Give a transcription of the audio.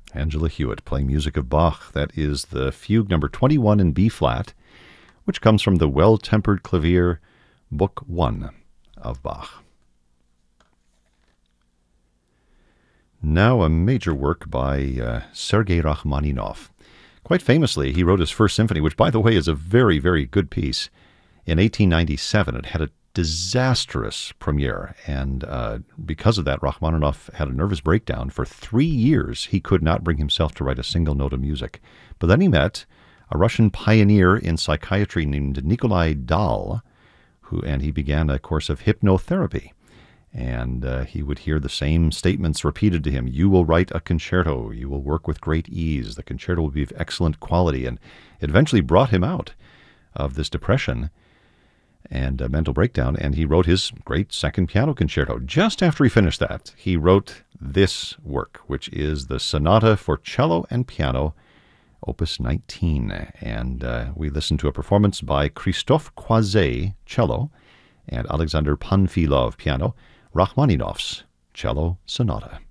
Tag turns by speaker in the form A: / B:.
A: Angela Hewitt playing music of Bach. That is the Fugue number 21 in B-flat, which comes from the Well-Tempered Clavier, Book 1 of Bach. Now a major work by Sergei Rachmaninoff. Quite famously, he wrote his first symphony, which, by the way, is a very, very good piece, in 1897. It had a disastrous premiere, and because of that, Rachmaninoff had a nervous breakdown. For 3 years, he could not bring himself to write a single note of music. But then he met a Russian pioneer in psychiatry named Nikolai Dahl, and he began a course of hypnotherapy. And he would hear the same statements repeated to him. You will write a concerto. You will work with great ease. The concerto will be of excellent quality. And it eventually brought him out of this depression and mental breakdown, and he wrote his great second piano concerto. Just after he finished that, he wrote this work, which is the Sonata for Cello and Piano, Opus 19. And we listened to a performance by Christophe Croiset, cello, and Alexander Panfilov, piano, Rachmaninoff's Cello Sonata.